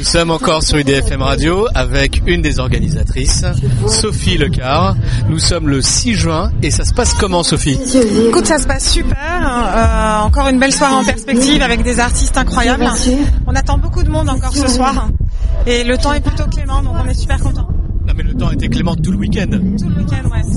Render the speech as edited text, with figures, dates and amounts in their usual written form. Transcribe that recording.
sommes encore sur IDFM Radio avec une des organisatrices, Sophie Lecard. Nous sommes le 6 juin et ça se passe comment, Sophie ? Écoute, ça se passe super. Encore une belle soirée en perspective avec des artistes incroyables. On attend beaucoup de monde encore ce soir et le temps est plutôt clément, donc on est super contents. Non mais le temps était clément tout le week-end. Tout le week-end, ouais.